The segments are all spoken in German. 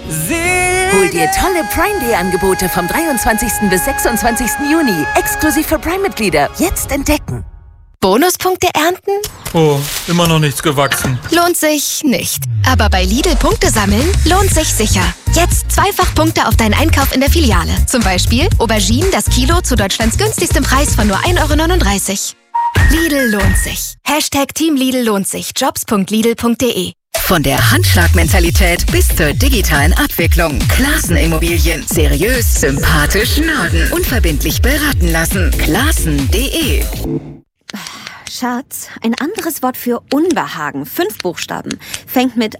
Hol dir tolle Prime Day Angebote vom 23. bis 26. Juni. Exklusiv für Prime-Mitglieder. Jetzt entdecken. Bonuspunkte ernten? Oh, immer noch nichts gewachsen. Lohnt sich nicht. Aber bei Lidl Punkte sammeln lohnt sich sicher. Jetzt zweifach Punkte auf deinen Einkauf in der Filiale. Zum Beispiel Auberginen das Kilo zu Deutschlands günstigstem Preis von nur 1,39 €. Lidl lohnt sich. #Team Lidl lohnt sich. Jobs.lidl.de. Von der Handschlagmentalität bis zur digitalen Abwicklung. Classen Immobilien. Seriös, sympathisch, Norden. Unverbindlich beraten lassen. Classen.de. Schatz, ein anderes Wort für Unbehagen. 5 Buchstaben. Fängt mit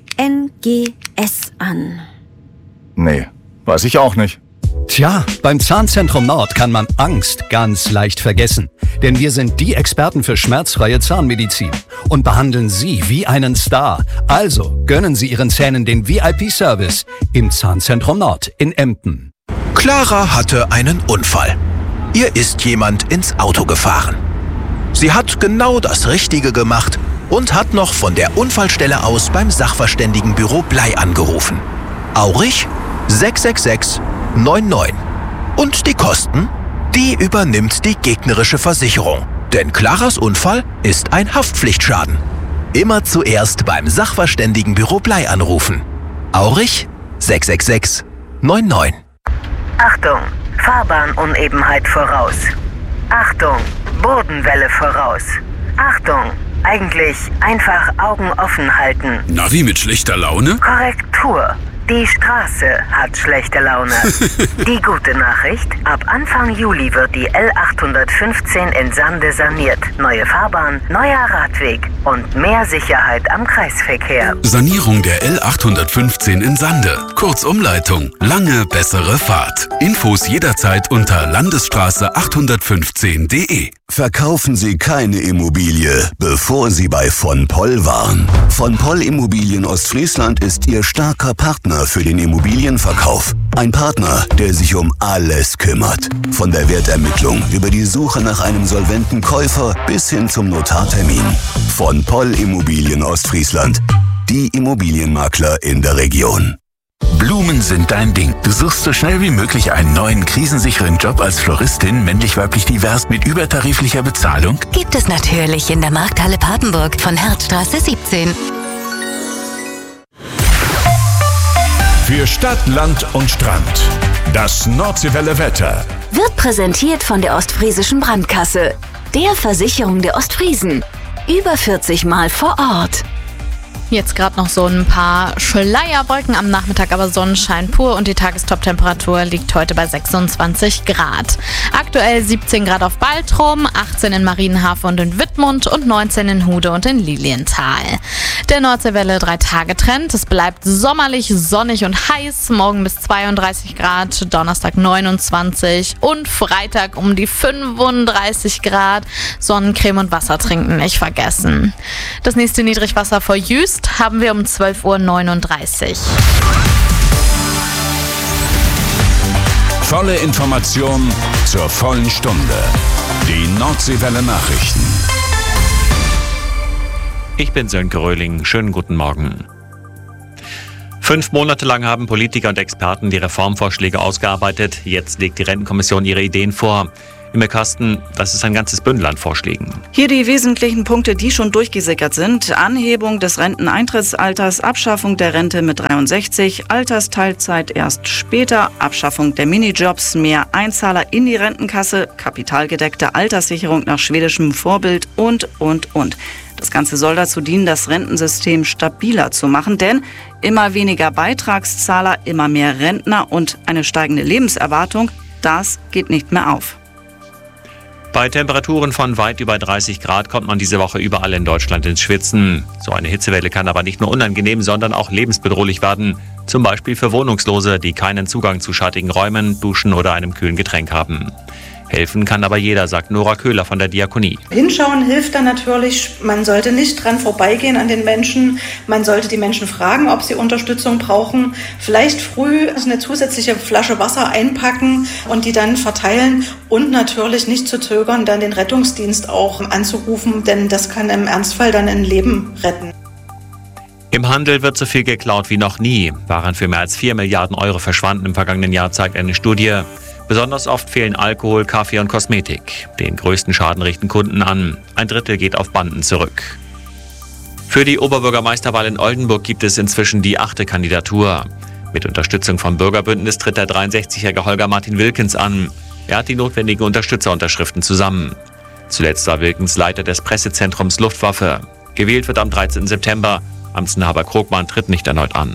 ANGS an. Nee, weiß ich auch nicht. Tja, beim Zahnzentrum Nord kann man Angst ganz leicht vergessen. Denn wir sind die Experten für schmerzfreie Zahnmedizin und behandeln Sie wie einen Star. Also gönnen Sie Ihren Zähnen den VIP-Service im Zahnzentrum Nord in Emden. Clara hatte einen Unfall. Ihr ist jemand ins Auto gefahren. Sie hat genau das Richtige gemacht und hat noch von der Unfallstelle aus beim Sachverständigenbüro Blei angerufen. Aurich 666 99. Und die Kosten? Die übernimmt die gegnerische Versicherung. Denn Claras Unfall ist ein Haftpflichtschaden. Immer zuerst beim Sachverständigenbüro Blei anrufen. Aurich 666 99. Achtung, Fahrbahnunnebenheit voraus. Achtung, Bodenwelle voraus. Achtung, eigentlich einfach Augen offen halten. Navi mit schlechter Laune? Korrektur. Die Straße hat schlechte Laune. Die gute Nachricht, ab Anfang Juli wird die L815 in Sande saniert. Neue Fahrbahn, neuer Radweg und mehr Sicherheit am Kreisverkehr. Sanierung der L815 in Sande. Kurzumleitung. Lange bessere Fahrt. Infos jederzeit unter landesstraße815.de. Verkaufen Sie keine Immobilie, bevor Sie bei von Poll waren. Von Poll Immobilien Ostfriesland ist Ihr starker Partner für den Immobilienverkauf. Ein Partner, der sich um alles kümmert. Von der Wertermittlung über die Suche nach einem solventen Käufer bis hin zum Notartermin. Von Poll Immobilien Ostfriesland. Die Immobilienmakler in der Region. Blumen sind dein Ding. Du suchst so schnell wie möglich einen neuen, krisensicheren Job als Floristin, männlich-weiblich divers, mit übertariflicher Bezahlung? Gibt es natürlich in der Markthalle Papenburg von Herzstraße 17. Für Stadt, Land und Strand. Das Nordseewelle Wetter. Wird präsentiert von der Ostfriesischen Brandkasse. Der Versicherung der Ostfriesen. Über 40 Mal vor Ort. Jetzt gerade noch so ein paar Schleierwolken, am Nachmittag aber Sonnenschein pur und die Tagestop-Temperatur liegt heute bei 26 Grad. Aktuell 17 Grad auf Baltrum, 18 in Marienhafen und in Wittmund und 19 in Hude und in Lilienthal. Der Nordseewelle 3-Tage-Trend, es bleibt sommerlich, sonnig und heiß, morgen bis 32 Grad, Donnerstag 29 und Freitag um die 35 Grad. Sonnencreme und Wasser trinken nicht vergessen. Das nächste Niedrigwasser vor Jüst haben wir um 12:39 Uhr. Volle Information zur vollen Stunde. Die Nordseewelle Nachrichten. Ich bin Sönke Röhling. Schönen guten Morgen. 5 Monate lang haben Politiker und Experten die Reformvorschläge ausgearbeitet. Jetzt legt die Rentenkommission ihre Ideen vor. Im Kasten, das ist ein ganzes Bündel an Vorschlägen. Hier die wesentlichen Punkte, die schon durchgesickert sind. Anhebung des Renteneintrittsalters, Abschaffung der Rente mit 63, Altersteilzeit erst später, Abschaffung der Minijobs, mehr Einzahler in die Rentenkasse, kapitalgedeckte Alterssicherung nach schwedischem Vorbild und. Das Ganze soll dazu dienen, das Rentensystem stabiler zu machen, denn immer weniger Beitragszahler, immer mehr Rentner und eine steigende Lebenserwartung, das geht nicht mehr auf. Bei Temperaturen von weit über 30 Grad kommt man diese Woche überall in Deutschland ins Schwitzen. So eine Hitzewelle kann aber nicht nur unangenehm, sondern auch lebensbedrohlich werden. Zum Beispiel für Wohnungslose, die keinen Zugang zu schattigen Räumen, Duschen oder einem kühlen Getränk haben. Helfen kann aber jeder, sagt Nora Köhler von der Diakonie. Hinschauen hilft dann natürlich. Man sollte nicht dran vorbeigehen an den Menschen. Man sollte die Menschen fragen, ob sie Unterstützung brauchen. Vielleicht früh eine zusätzliche Flasche Wasser einpacken und die dann verteilen. Und natürlich nicht zu zögern, dann den Rettungsdienst auch anzurufen, denn das kann im Ernstfall dann ein Leben retten. Im Handel wird so viel geklaut wie noch nie. Waren für mehr als 4 Milliarden Euro verschwanden im vergangenen Jahr, zeigt eine Studie. Besonders oft fehlen Alkohol, Kaffee und Kosmetik. Den größten Schaden richten Kunden an. 1/3 geht auf Banden zurück. Für die Oberbürgermeisterwahl in Oldenburg gibt es inzwischen die 8. Kandidatur. Mit Unterstützung vom Bürgerbündnis tritt der 63-jährige Holger Martin Wilkens an. Er hat die notwendigen Unterstützerunterschriften zusammen. Zuletzt war Wilkens Leiter des Pressezentrums Luftwaffe. Gewählt wird am 13. September. Amtsinhaber Krogmann tritt nicht erneut an.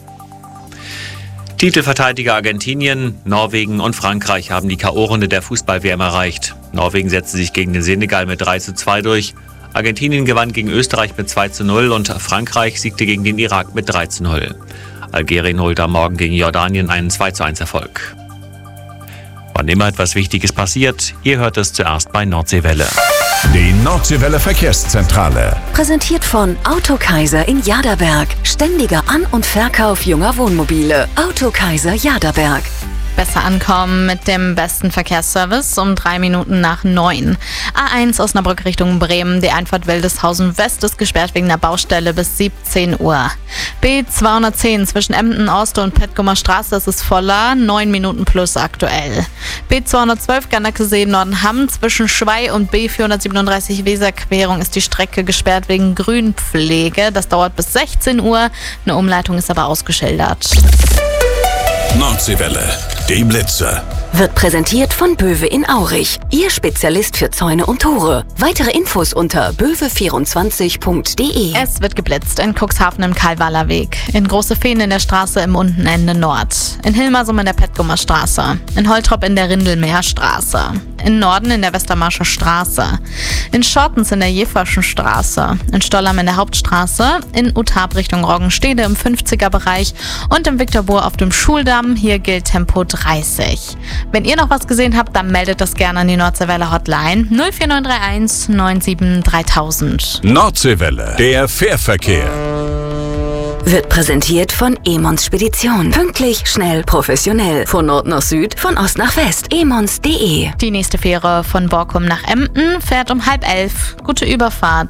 Titelverteidiger Argentinien, Norwegen und Frankreich haben die K.O.-Runde der Fußball-WM erreicht. Norwegen setzte sich gegen den Senegal mit 3:2 durch. Argentinien gewann gegen Österreich mit 2:0 und Frankreich siegte gegen den Irak mit 3:0. Algerien holte am Morgen gegen Jordanien einen 2:1 Erfolg. Wann immer etwas Wichtiges passiert, ihr hört es zuerst bei Nordseewelle. Die Nordseewelle Verkehrszentrale. Präsentiert von Autokaiser in Jaderberg. Ständiger An- und Verkauf junger Wohnmobile. Autokaiser Jaderberg. Besser ankommen mit dem besten Verkehrsservice um 3 Minuten nach 9. A1 Osnabrück Richtung Bremen. Die Einfahrt Wildeshausen West ist gesperrt wegen der Baustelle bis 17 Uhr. B210 zwischen Emden Ost und Petkumer Straße, das ist voller. 9 Minuten plus aktuell. B212 Garnacke-See Nordenham zwischen Schwei und B437 Weserquerung ist die Strecke gesperrt wegen Grünpflege. Das dauert bis 16 Uhr. Eine Umleitung ist aber ausgeschildert. Nordseewelle, die Blitze. Wird präsentiert von Böwe in Aurich. Ihr Spezialist für Zäune und Tore. Weitere Infos unter böwe24.de. Es wird geblitzt in Cuxhaven im Kalvaler Weg, in Große Fehn in der Straße im Untenende Nord, in Hilmersum in der Petkumer Straße, in Holtrop in der Rindelmeerstraße, in Norden in der Westermarscher Straße, in Schortens in der Jeverschen Straße, in Stollham in der Hauptstraße, in Uthab Richtung Roggenstede im 50er-Bereich und im Viktorbohr auf dem Schuldamm. Hier gilt Tempo 30. Wenn ihr noch was gesehen habt, dann meldet das gerne an die Nordseewelle Hotline 04931 97 3000. Nordseewelle, der Fährverkehr. Wird präsentiert von Emons Spedition. Pünktlich, schnell, professionell. Von Nord nach Süd, von Ost nach West. emons.de. Die nächste Fähre von Borkum nach Emden fährt um 10:30. Gute Überfahrt.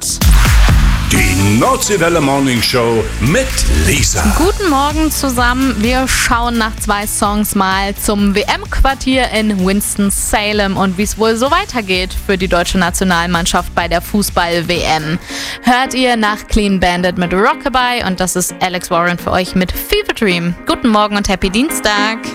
Die Nordseewelle Morning Show mit Lisa. Guten Morgen zusammen. Wir schauen nach 2 Songs mal zum WM-Quartier in Winston-Salem und wie es wohl so weitergeht für die deutsche Nationalmannschaft bei der Fußball-WM. Hört ihr nach Clean Bandit mit Rockabye und das ist Alex Warren für euch mit Fever Dream. Guten Morgen und Happy Dienstag.